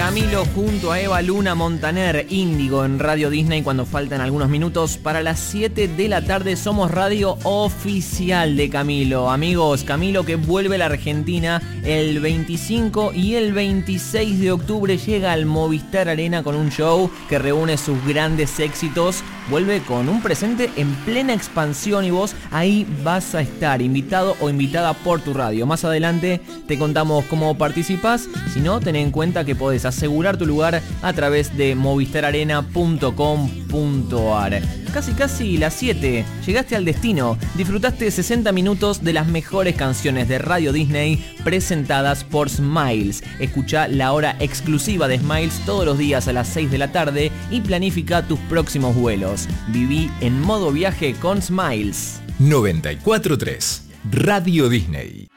Camilo junto a Eva Luna Montaner, Índigo en Radio Disney cuando faltan algunos minutos para las 7 de la tarde. Somos radio oficial de Camilo. Amigos, Camilo que vuelve a la Argentina el 25 y el 26 de octubre llega al Movistar Arena con un show que reúne sus grandes éxitos. Vuelve con un presente en plena expansión y vos ahí vas a estar invitado o invitada por tu radio. Más adelante te contamos cómo participás. Si no, ten en cuenta que podés asegurar tu lugar a través de movistararena.com.ar. Casi las 7, llegaste al destino, disfrutaste 60 minutos de las mejores canciones de Radio Disney presentadas por Smiles. Escuchá la hora exclusiva de Smiles todos los días a las 6 de la tarde y planifica tus próximos vuelos. Viví en modo viaje con Smiles. 94.3 Radio Disney.